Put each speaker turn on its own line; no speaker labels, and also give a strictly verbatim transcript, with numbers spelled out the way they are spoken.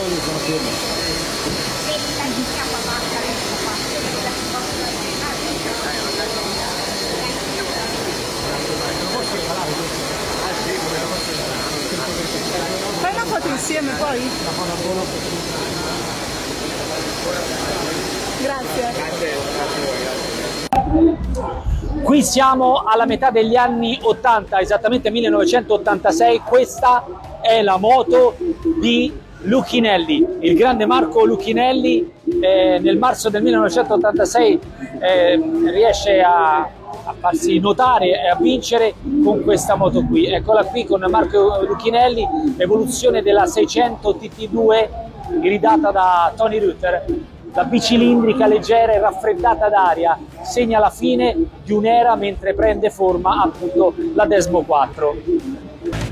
Fai una foto insieme poi? Grazie.
Qui siamo alla metà degli anni ottanta, esattamente millenovecentottantasei. Questa è la moto di Lucchinelli, il grande Marco Lucchinelli. Eh, nel marzo del millenovecentottantasei eh, riesce a, a farsi notare e a vincere con questa moto qui. Eccola qui con Marco Lucchinelli, evoluzione della seicento T T due gridata da Tony Rutter. La bicilindrica leggera e raffreddata d'aria segna la fine di un'era mentre prende forma appunto la Desmo quattro.